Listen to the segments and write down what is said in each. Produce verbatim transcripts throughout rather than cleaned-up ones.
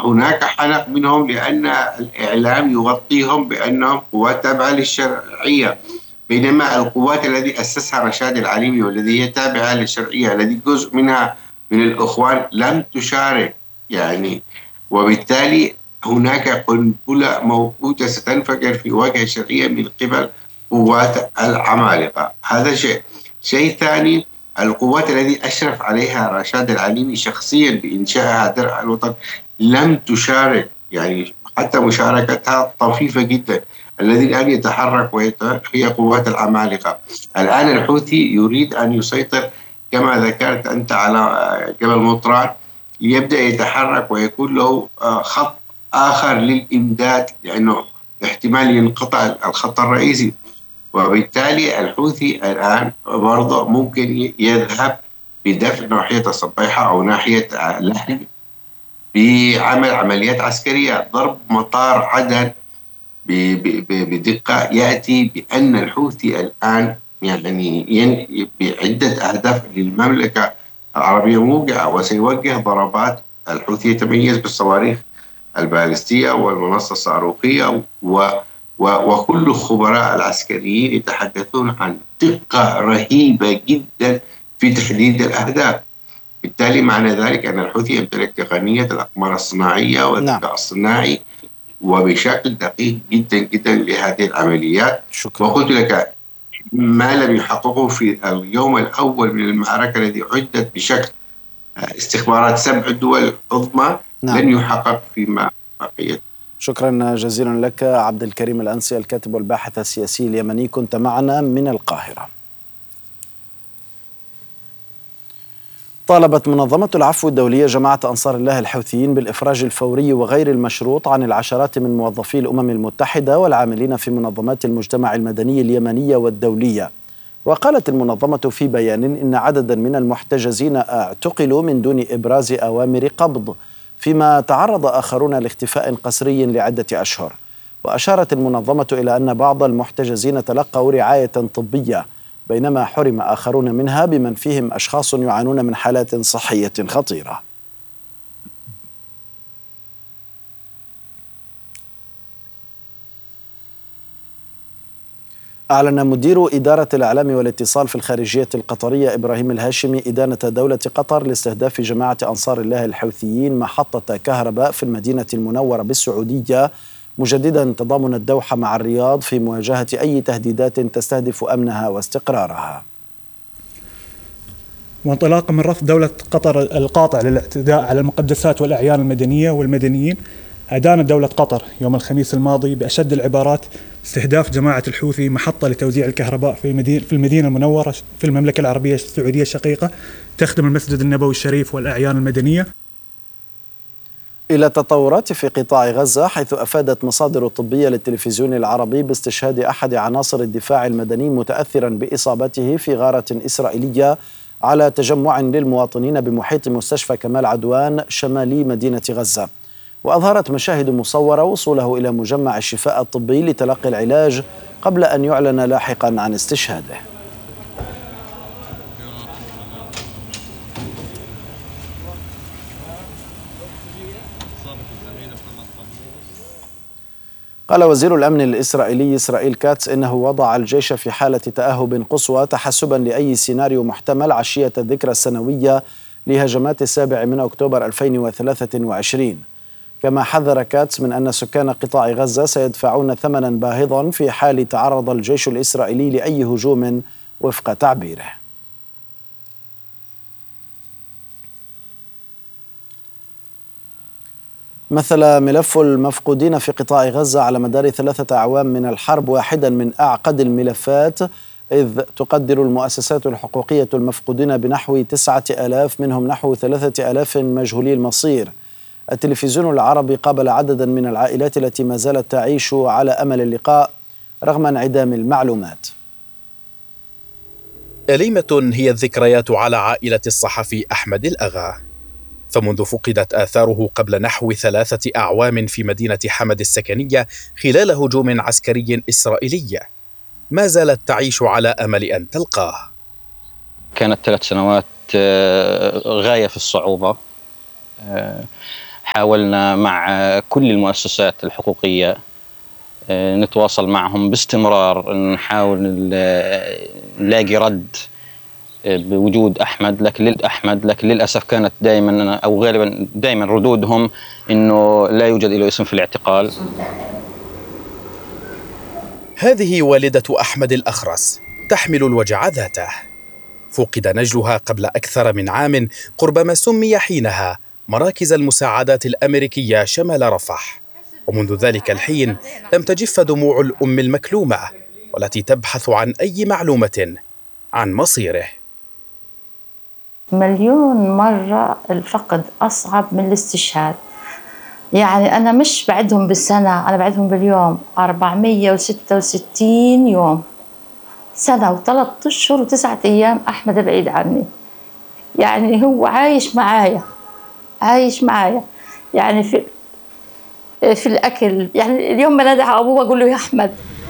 هناك حنق منهم لأن الإعلام يغطيهم بأنهم قوات تابعة للشرعية، بينما القوات الذي أسسها رشاد العليمي والذي هي تابعة للشرعية الذي جزء منها من الإخوان لم تشارك يعني. وبالتالي هناك قنبلة موقوتة ستنفجر في وجه الشرعية من قبل قوات العمالقة. هذا شيء. شيء ثاني، القوات الذي أشرف عليها رشاد العليمي شخصيا بإنشائها درع الوطن لم تشارك، يعني حتى مشاركتها طفيفة جدا. الذي الآن يتحرك هي قوات العمالقة. الآن الحوثي يريد أن يسيطر كما ذكرت أنت على جبل مطران، ليبدأ يتحرك ويكون له خط آخر للإمداد، لأنه احتمال ينقطع الخط الرئيسي. وبالتالي الحوثي الآن برضه ممكن يذهب بدفع ناحية الصبيحة أو ناحية لحم بعمل عمليات عسكرية. ضرب مطار عدن بدقة يأتي بأن الحوثي الآن يعني بعدة أهداف للمملكة العربية موقعة، وسيوجه ضربات. الحوثي يتميز بالصواريخ البالستية والمنصة الصاروخية، و وكل الخبراء العسكريين يتحدثون عن دقة رهيبة جدا في تحديد الأهداف. بالتالي معنى ذلك أن الحوثي يمتلك تقنية الأقمار الصناعية والذكاء نعم. الصناعي وبشكل دقيق جدا جدا لهذه العمليات. شكرا. وقلت لك ما لم يحققه في اليوم الأول من المعركة الذي عدت بشكل استخبارات سبع دول عظمى نعم. لن يحقق فيما بقيت. شكرا جزيلا لك عبد الكريم الأنسي، الكاتب والباحث السياسي اليمني، كنت معنا من القاهرة. طالبت منظمة العفو الدولية جماعة أنصار الله الحوثيين بالإفراج الفوري وغير المشروط عن العشرات من موظفي الأمم المتحدة والعاملين في منظمات المجتمع المدني اليمنية والدولية. وقالت المنظمة في بيان إن عددا من المحتجزين اعتقلوا من دون إبراز أوامر قبض، فيما تعرض آخرون لاختفاء قسري لعدة أشهر. وأشارت المنظمة إلى أن بعض المحتجزين تلقوا رعاية طبية، بينما حرم آخرون منها بمن فيهم أشخاص يعانون من حالات صحية خطيرة. أعلن مدير إدارة الإعلام والاتصال في الخارجية القطرية إبراهيم الهاشمي إدانة دولة قطر لاستهداف جماعة أنصار الله الحوثيين محطة كهرباء في المدينة المنورة بالسعودية، مجددا تضامن الدوحة مع الرياض في مواجهة أي تهديدات تستهدف أمنها واستقرارها. وانطلاقا من رفض دولة قطر القاطع للاعتداء على المقدسات والأعيان المدنية والمدنيين، أدانت دولة قطر يوم الخميس الماضي بأشد العبارات استهداف جماعة الحوثي محطة لتوزيع الكهرباء في المدينة في المدينة المنورة في المملكة العربية السعودية الشقيقة، تخدم المسجد النبوي الشريف والأعيان المدنية. إلى التطورات في قطاع غزة، حيث أفادت مصادر طبية للتلفزيون العربي باستشهاد أحد عناصر الدفاع المدني متأثرا بإصابته في غارة إسرائيلية على تجمع للمواطنين بمحيط مستشفى كمال عدوان شمالي مدينة غزة. وأظهرت مشاهد مصورة وصوله إلى مجمع الشفاء الطبي لتلقي العلاج قبل أن يعلن لاحقا عن استشهاده. قال وزير الأمن الإسرائيلي إسرائيل كاتس إنه وضع الجيش في حالة تأهب قصوى تحسبا لأي سيناريو محتمل عشية الذكرى السنوية لهجمات السابع من أكتوبر ألفين وثلاثة وعشرين. كما حذر كاتس من أن سكان قطاع غزة سيدفعون ثمنا باهظا في حال تعرض الجيش الإسرائيلي لأي هجوم وفق تعبيره. مثل ملف المفقودين في قطاع غزة على مدار ثلاثة أعوام من الحرب واحدا من أعقد الملفات، إذ تقدر المؤسسات الحقوقية المفقودين بنحو تسعة آلاف، منهم نحو ثلاثة آلاف مجهولي المصير. التلفزيون العربي قابل عددا من العائلات التي ما زالت تعيش على أمل اللقاء رغم انعدام المعلومات. أليمة هي الذكريات على عائلة الصحفي أحمد الأغا، فمنذ فقدت آثاره قبل نحو ثلاثة أعوام في مدينة حمد السكنية خلال هجوم عسكري إسرائيلي، ما زالت تعيش على أمل أن تلقاه. كانت ثلاث سنوات غاية في الصعوبة. حاولنا مع كل المؤسسات الحقوقية نتواصل معهم باستمرار، نحاول نلاقي رد بوجود أحمد، لكن أحمد لكن للأسف كانت دائما أو غالبا دائما ردودهم إنه لا يوجد له اسم في الاعتقال. هذه والدة أحمد الأخرس تحمل الوجع ذاته. فقد نجلها قبل أكثر من عام قرب ما سمي حينها مراكز المساعدات الأمريكية شمال رفح، ومنذ ذلك الحين لم تجف دموع الأم المكلومة والتي تبحث عن أي معلومة عن مصيره. مليون مرة الفقد أصعب من الاستشهاد. يعني أنا مش بعدهم بالسنة، أنا بعدهم باليوم. أربعمية وستة وستين يوم، سنة وثلاثة أشهر وتسعة أيام أحمد بعيد عني. يعني هو عايش معايا عايش معايا يعني في في الأكل. يعني اليوم ما نادى على أبوه أقول له يا أحمد.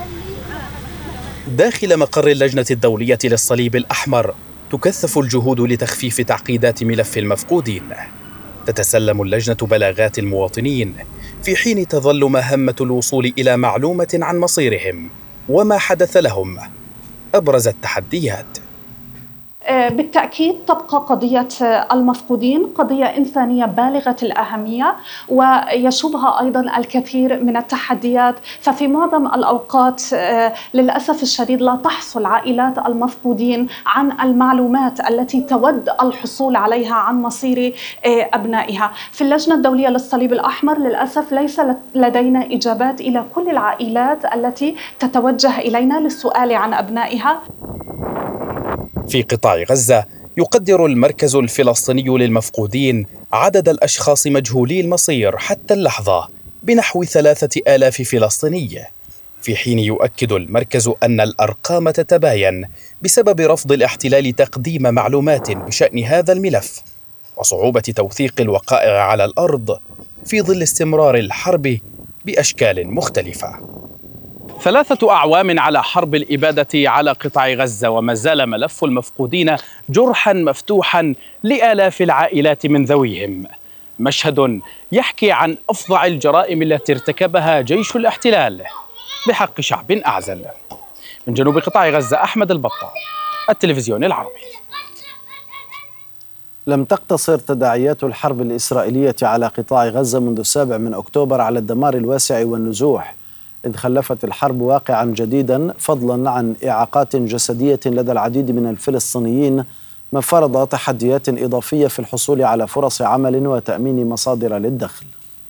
داخل مقر اللجنة الدولية للصليب الأحمر تكثف الجهود لتخفيف تعقيدات ملف المفقودين. تتسلم اللجنة بلاغات المواطنين في حين تظل مهمة الوصول إلى معلومة عن مصيرهم وما حدث لهم أبرز التحديات. بالتأكيد تبقى قضية المفقودين قضية إنسانية بالغة الأهمية ويشوبها أيضا الكثير من التحديات، ففي معظم الأوقات للأسف الشديد لا تحصل عائلات المفقودين عن المعلومات التي تود الحصول عليها عن مصير أبنائها. في اللجنة الدولية للصليب الأحمر للأسف ليس لدينا إجابات إلى كل العائلات التي تتوجه إلينا للسؤال عن أبنائها. في قطاع غزة يقدر المركز الفلسطيني للمفقودين عدد الأشخاص مجهولي المصير حتى اللحظة بنحو ثلاثة آلاف فلسطيني، في حين يؤكد المركز أن الأرقام تتباين بسبب رفض الاحتلال تقديم معلومات بشأن هذا الملف وصعوبة توثيق الوقائع على الأرض في ظل استمرار الحرب بأشكال مختلفة. ثلاثة أعوام على حرب الإبادة على قطاع غزة، وما زال ملف المفقودين جرحا مفتوحا لآلاف العائلات من ذويهم. مشهد يحكي عن أفظع الجرائم التي ارتكبها جيش الاحتلال بحق شعب أعزل. من جنوب قطاع غزة أحمد البطة، التلفزيون العربي. لم تقتصر تداعيات الحرب الإسرائيلية على قطاع غزة منذ السابع من أكتوبر على الدمار الواسع والنزوح، إذ خلفت الحرب واقعا جديدا فضلا عن إعاقات جسدية لدى العديد من الفلسطينيين، ما فرض تحديات إضافية في الحصول على فرص عمل وتأمين مصادر للدخل.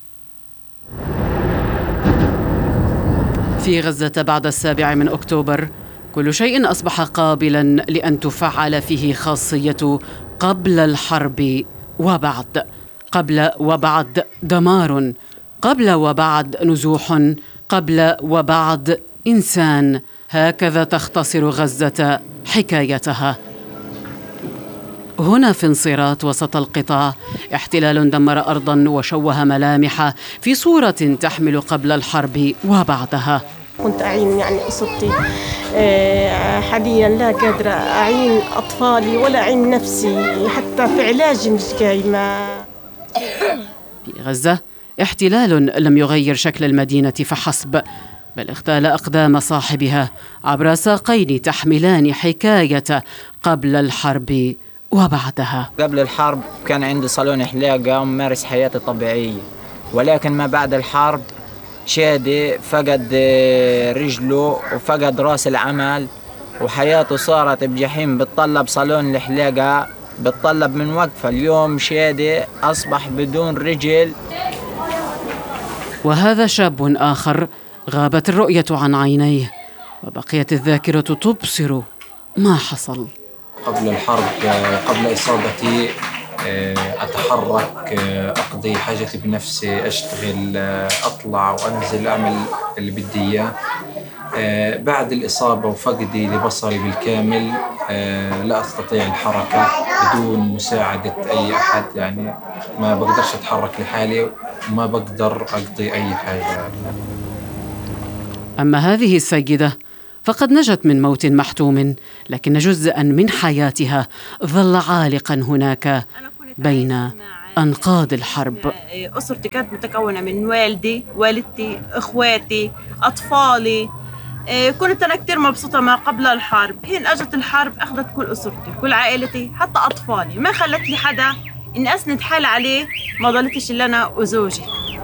في غزة بعد السابع من أكتوبر كل شيء أصبح قابلا لأن تفعل فيه خاصية قبل الحرب وبعد. قبل وبعد دمار، قبل وبعد نزوح، قبل وبعد إنسان. هكذا تختصر غزة حكايتها. هنا في انصراط وسط القطاع احتلال دمر أرضاً وشوه ملامح في صورة تحمل قبل الحرب وبعدها. كنت أعين يعني قصتي، حاليا لا قادرة أعين أطفالي ولا أعين نفسي، حتى في علاجي مش قايمة. في غزة احتلال لم يغير شكل المدينة فحسب، بل اغتال أقدام صاحبها عبر ساقين تحملان حكاية قبل الحرب وبعدها. قبل الحرب كان عندي صالون حلاقة وممارس حياتي طبيعية، ولكن ما بعد الحرب شادي فقد رجله وفقد راس العمل وحياته صارت بجحيم. بتطلب صالون الحلاقة، بتطلب من وقفة. اليوم شادي أصبح بدون رجل. وهذا شاب آخر غابت الرؤية عن عينيه وبقيت الذاكرة تبصر ما حصل. قبل الحرب، قبل إصابتي، أتحرك، أقضي حاجتي بنفسي، أشتغل، أطلع وأنزل، أعمل اللي بدي إياه. بعد الإصابة وفقدي لبصري بالكامل لا أستطيع الحركة بدون مساعدة أي أحد، يعني ما بقدرش أتحرك لحالي وما بقدر أقضي أي حاجة. أما هذه السيدة فقد نجت من موت محتوم، لكن جزءاً من حياتها ظل عالقاً هناك بين أنقاض الحرب. أسرتي كانت متكونة من والدي، والدتي، إخواتي، أطفالي. كنت أنا كتير مبسوطة ما قبل الحرب. حين أجت الحرب أخذت كل أسرتي، كل عائلتي، حتى أطفالي. ما خلت لي حدا إني أسند حالي عليه، ما ضلتش إلا أنا وزوجي.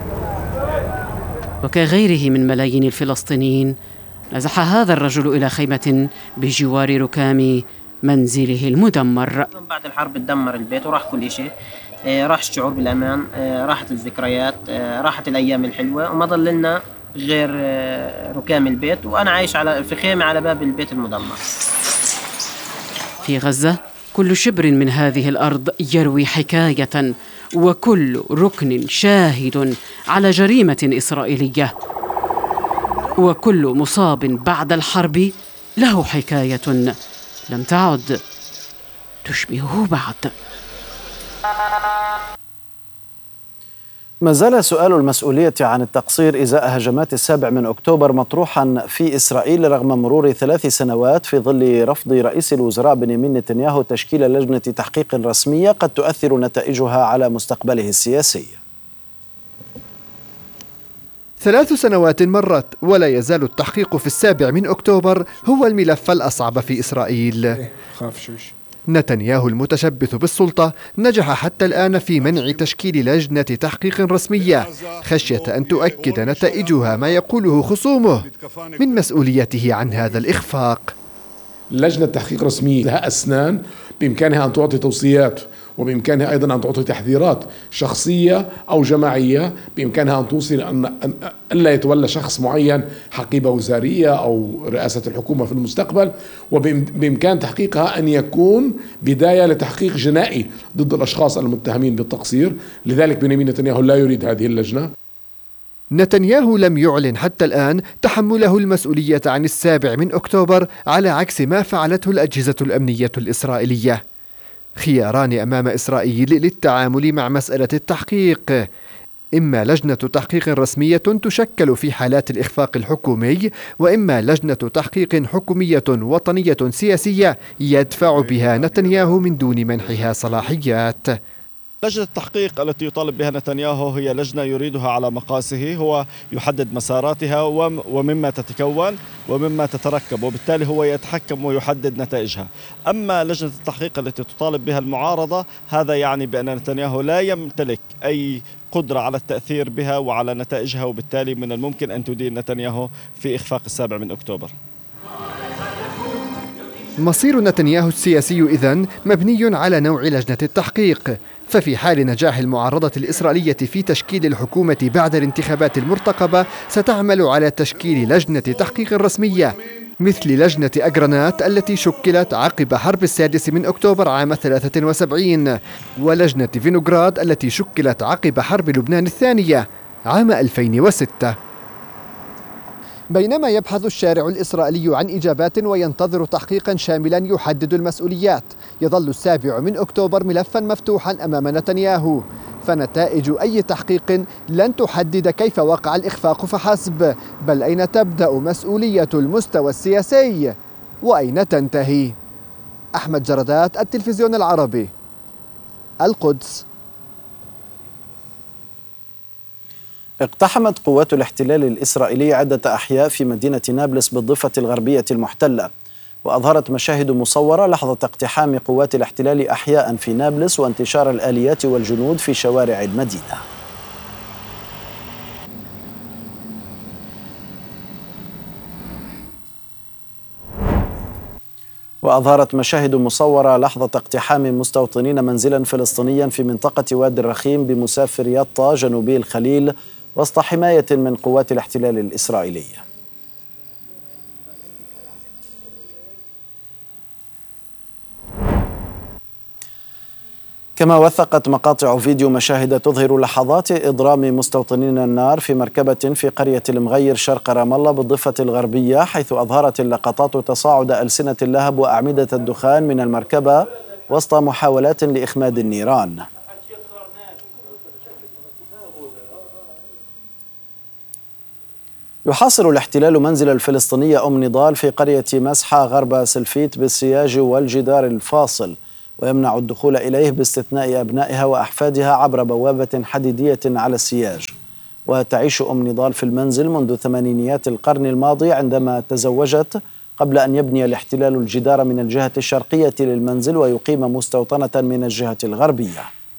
وكغيره من ملايين الفلسطينيين، نزح هذا الرجل إلى خيمة بجوار ركام منزله المدمر. بعد الحرب تدمر البيت وراح كل شيء، راح الشعور بالأمان، راحت الذكريات، راحت الأيام الحلوة، وما ضل لنا غير ركام البيت، وأنا عايش على في خيمة على باب البيت المدمر. في غزة كل شبر من هذه الأرض يروي حكاية، وكل ركن شاهد على جريمة إسرائيلية، وكل مصاب بعد الحرب له حكاية لم تعد تشبهه بعد. ما زال سؤال المسؤولية عن التقصير إزاء هجمات السابع من أكتوبر مطروحا في إسرائيل رغم مرور ثلاث سنوات، في ظل رفض رئيس الوزراء بنيامين نتنياهو تشكيل لجنة تحقيق رسمية قد تؤثر نتائجها على مستقبله السياسي. ثلاث سنوات مرت ولا يزال التحقيق في السابع من أكتوبر هو الملف الأصعب في إسرائيل. نتنياهو المتشبث بالسلطة نجح حتى الآن في منع تشكيل لجنة تحقيق رسمية خشية أن تؤكد نتائجها ما يقوله خصومه من مسؤوليته عن هذا الإخفاق. لجنة تحقيق رسمية لها أسنان، بإمكانها أن تعطي توصيات، وبإمكانها أيضا أن تعطي تحذيرات شخصية أو جماعية، بإمكانها أن توصي أن ألا يتولى شخص معين حقيبة وزارية أو رئاسة الحكومة في المستقبل، وبإمكان تحقيقها أن يكون بداية لتحقيق جنائي ضد الأشخاص المتهمين بالتقصير. لذلك بنيامين نتنياهو لا يريد هذه اللجنة. نتنياهو لم يعلن حتى الآن تحمله المسؤولية عن السابع من أكتوبر، على عكس ما فعلته الأجهزة الأمنية الإسرائيلية. خياران أمام إسرائيل للتعامل مع مسألة التحقيق: إما لجنة تحقيق رسمية تشكل في حالات الإخفاق الحكومي، وإما لجنة تحقيق حكومية وطنية سياسية يدفع بها نتنياهو من دون منحها صلاحيات. لجنة التحقيق التي يطالب بها نتنياهو هي لجنة يريدها على مقاسه، هو يحدد مساراتها ومما تتكون ومما تتركب، وبالتالي هو يتحكم ويحدد نتائجها. أما لجنة التحقيق التي تطالب بها المعارضة، هذا يعني بأن نتنياهو لا يمتلك أي قدرة على التأثير بها وعلى نتائجها، وبالتالي من الممكن أن تدين نتنياهو في إخفاق السابع من أكتوبر. مصير نتنياهو السياسي إذن مبني على نوع لجنة التحقيق، ففي حال نجاح المعارضة الإسرائيلية في تشكيل الحكومة بعد الانتخابات المرتقبة ستعمل على تشكيل لجنة تحقيق رسمية مثل لجنة أجرنات التي شكلت عقب حرب السادس من أكتوبر عام ثلاثة وسبعين، ولجنة فينوغراد التي شكلت عقب حرب لبنان الثانية عام ألفين وستة. بينما يبحث الشارع الإسرائيلي عن إجابات وينتظر تحقيقا شاملا يحدد المسؤوليات، يظل السابع من أكتوبر ملفا مفتوحا أمام نتنياهو، فنتائج أي تحقيق لن تحدد كيف وقع الإخفاق فحسب، بل أين تبدأ مسؤولية المستوى السياسي وأين تنتهي. أحمد جردات، التلفزيون العربي، القدس. اقتحمت قوات الاحتلال الإسرائيلي عدة أحياء في مدينة نابلس بالضفة الغربية المحتلة، وأظهرت مشاهد مصورة لحظة اقتحام قوات الاحتلال أحياء في نابلس وانتشار الآليات والجنود في شوارع المدينة. وأظهرت مشاهد مصورة لحظة اقتحام مستوطنين منزلا فلسطينيا في منطقة وادي الرخيم بمسافر يطا جنوبي الخليل وسط حماية من قوات الاحتلال الإسرائيلي. كما وثقت مقاطع فيديو مشاهد تظهر لحظات إضرام مستوطنين النار في مركبة في قرية المغير شرق رام الله بالضفة الغربية، حيث أظهرت اللقطات تصاعد ألسنة اللهب وأعمدة الدخان من المركبة وسط محاولات لإخماد النيران. يحاصر الاحتلال منزل الفلسطينية أم نضال في قرية مسحة غرب سلفيت بالسياج والجدار الفاصل، ويمنع الدخول إليه باستثناء أبنائها وأحفادها عبر بوابة حديدية على السياج. وتعيش أم نضال في المنزل منذ ثمانينيات القرن الماضي عندما تزوجت، قبل أن يبني الاحتلال الجدار من الجهة الشرقية للمنزل ويقيم مستوطنة من الجهة الغربية.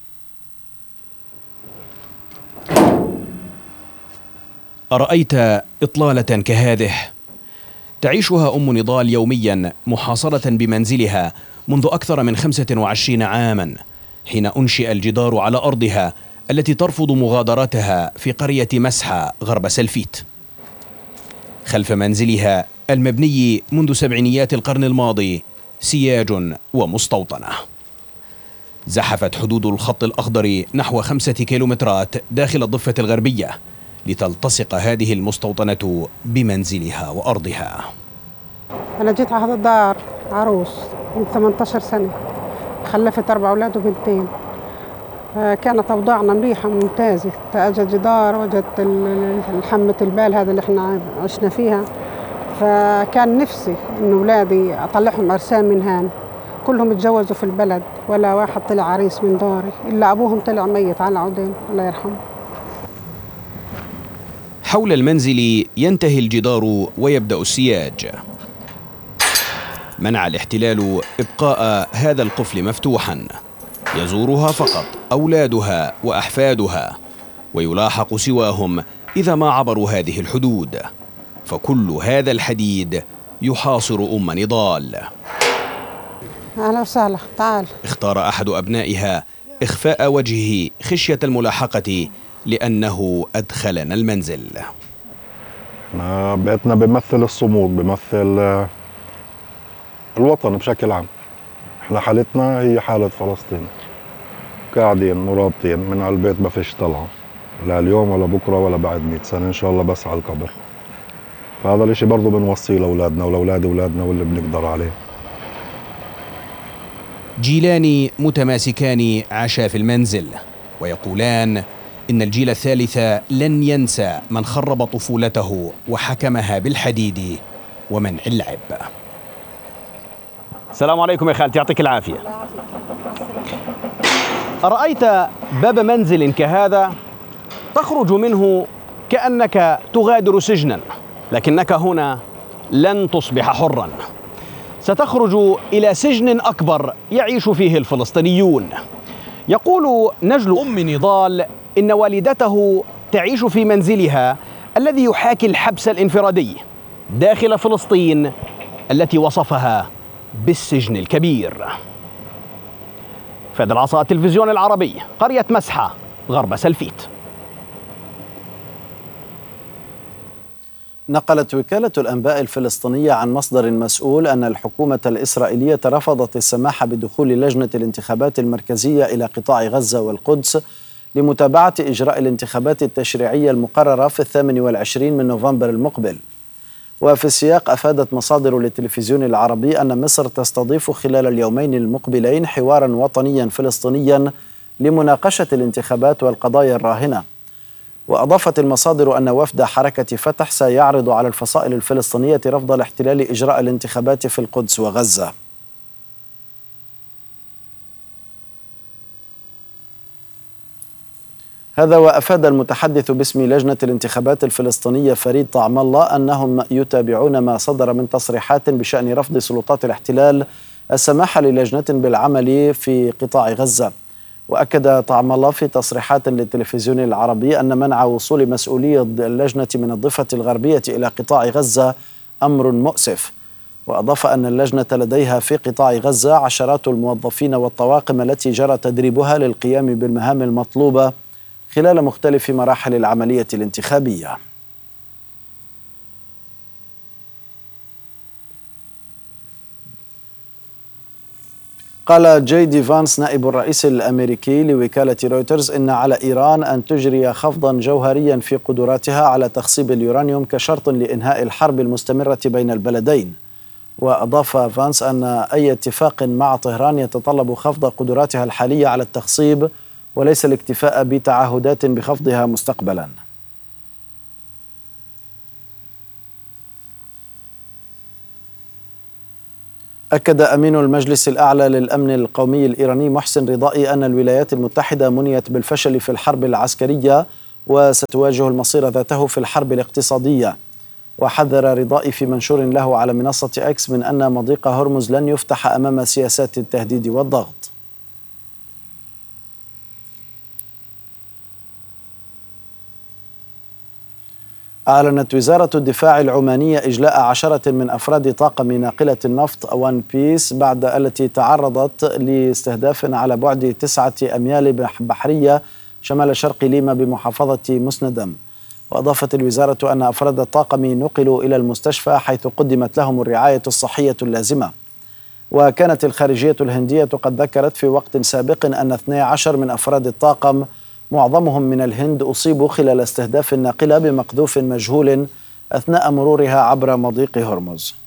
أرأيت إطلالة كهذه تعيشها أم نضال يوميا محاصرة بمنزلها منذ أكثر من خمسة وعشرين عاما، حين أنشئ الجدار على أرضها التي ترفض مغادرتها في قرية مسحة غرب سلفيت. خلف منزلها المبني منذ سبعينيات القرن الماضي سياج ومستوطنة. زحفت حدود الخط الأخضر نحو خمسة كيلومترات داخل الضفة الغربية لتلتصق هذه المستوطنة بمنزلها وأرضها. أنا جيت على هذا الدار عروس من ثمانية عشر سنة، خلفت أربع أولاد وبنتين. كانت أوضاعنا مليحة ممتازة، أجت جدار وجدت الحمة البال هذا اللي احنا عشنا فيها، فكان نفسي إن أولادي أطلعهم عرسان من هان. كلهم اتجوزوا في البلد ولا واحد طلع عريس من داري، إلا أبوهم طلع ميت على عودين الله يرحمه. حول المنزل ينتهي الجدار ويبدأ السياج. منع الاحتلال إبقاء هذا القفل مفتوحا، يزورها فقط أولادها وأحفادها، ويلاحق سواهم إذا ما عبروا هذه الحدود، فكل هذا الحديد يحاصر أم نضال. أهلا وسهلا، تعال. اختار أحد أبنائها إخفاء وجهه خشية الملاحقة لأنه أدخلنا المنزل. بيتنا بيمثل الصمود، بيمثل الوطن بشكل عام. احنا حالتنا هي حالة فلسطين، قاعدين مرابطين من على البيت، ما فيش طلعة لا اليوم ولا بكرة ولا بعد مئة سنة إن شاء الله، بس على القبر. فهذا الاشي برضو بنوصيه لأولادنا ولأولاد أولادنا واللي بنقدر عليه. جيلان متماسكان عاشا في المنزل، ويقولان إن الجيل الثالث لن ينسى من خرب طفولته وحكمها بالحديد ومنع اللعب. السلام عليكم يا خالتي، يعطيك العافية. أرأيت باب منزل كهذا تخرج منه كأنك تغادر سجنا، لكنك هنا لن تصبح حرا، ستخرج إلى سجن أكبر يعيش فيه الفلسطينيون. يقول نجل أم نضال إن والدته تعيش في منزلها الذي يحاكي الحبس الانفرادي داخل فلسطين التي وصفها بالسجن الكبير. فهد العصا، التلفزيون العربي، قرية مسحة غرب سلفيت. نقلت وكالة الأنباء الفلسطينية عن مصدر مسؤول أن الحكومة الإسرائيلية رفضت السماح بدخول لجنة الانتخابات المركزية إلى قطاع غزة والقدس لمتابعة إجراء الانتخابات التشريعية المقررة في الثامن والعشرين من نوفمبر المقبل. وفي السياق أفادت مصادر للتلفزيون العربي أن مصر تستضيف خلال اليومين المقبلين حوارا وطنيا فلسطينيا لمناقشة الانتخابات والقضايا الراهنة. وأضافت المصادر أن وفد حركة فتح سيعرض على الفصائل الفلسطينية رفض الاحتلال إجراء الانتخابات في القدس وغزة. هذا وأفاد المتحدث باسم لجنة الانتخابات الفلسطينية فريد طعم الله أنهم يتابعون ما صدر من تصريحات بشأن رفض سلطات الاحتلال السماح للجنة بالعمل في قطاع غزة. وأكد طعم الله في تصريحات للتلفزيون العربي أن منع وصول مسؤولي اللجنة من الضفة الغربية إلى قطاع غزة أمر مؤسف. وأضاف أن اللجنة لديها في قطاع غزة عشرات الموظفين والطواقم التي جرى تدريبها للقيام بالمهام المطلوبة خلال مختلف مراحل العملية الانتخابية. قال جي دي فانس نائب الرئيس الأمريكي لوكالة رويترز إن على إيران أن تجري خفضا جوهريا في قدراتها على تخصيب اليورانيوم كشرط لإنهاء الحرب المستمرة بين البلدين. وأضاف فانس أن أي اتفاق مع طهران يتطلب خفض قدراتها الحالية على التخصيب وليس الاكتفاء بتعهدات بخفضها مستقبلا. أكد أمين المجلس الأعلى للأمن القومي الإيراني محسن رضائي أن الولايات المتحدة منيت بالفشل في الحرب العسكرية وستواجه المصير ذاته في الحرب الاقتصادية. وحذر رضائي في منشور له على منصة إكس من أن مضيق هرمز لن يفتح أمام سياسات التهديد والضغط. أعلنت وزارة الدفاع العمانية إجلاء عشرة من أفراد طاقم ناقلة النفط وان بيس بعد التي تعرضت لاستهداف على بعد تسعة أميال بحرية شمال شرق ليما بمحافظة مسندم. وأضافت الوزارة أن أفراد الطاقم نقلوا إلى المستشفى حيث قدمت لهم الرعاية الصحية اللازمة. وكانت الخارجية الهندية قد ذكرت في وقت سابق أن اثني عشر من أفراد الطاقم معظمهم من الهند أصيبوا خلال استهداف الناقلة بمقذوف مجهول أثناء مرورها عبر مضيق هرمز.